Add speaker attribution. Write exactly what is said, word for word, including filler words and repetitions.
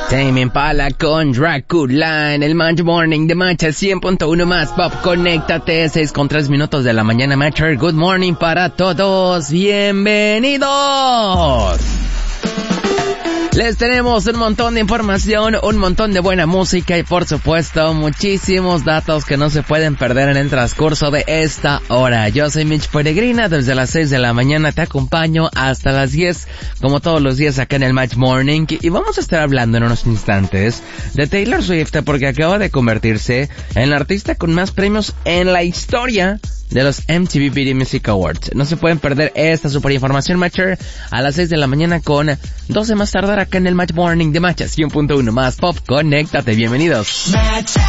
Speaker 1: Tame Impala con Dracula en el Match Morning de Match cien punto uno más Pop. Conéctate, seis con tres minutos de la mañana, Matcher. Good morning para todos. Bienvenidos. Les tenemos un montón de información, un montón de buena música y por supuesto muchísimos datos que no se pueden perder en el transcurso de esta hora. Yo soy Mitch Peregrina, desde las seis de la mañana te acompaño hasta las diez, como todos los días acá en el Match Morning, y vamos a estar hablando en unos instantes de Taylor Swift porque acaba de convertirse en la artista con más premios en la historia de los M T V Video Music Awards. No se pueden perder esta super información, Matcher, a las seis de la mañana con doce más tardar acá en el Match Morning de Match cien punto uno más Pop. Conéctate, bienvenidos.